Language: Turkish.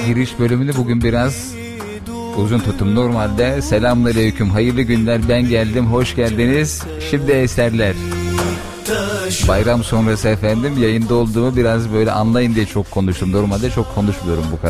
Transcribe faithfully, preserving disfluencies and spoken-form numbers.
giriş bölümünü bugün biraz uzun tuttum. Normalde selamünaleyküm, hayırlı günler, ben geldim, hoş geldiniz. Şimdi eserler. Bayram sonrası efendim yayında olduğumu biraz böyle anlayın diye çok konuştum. Normalde çok konuşmuyorum bu kadar.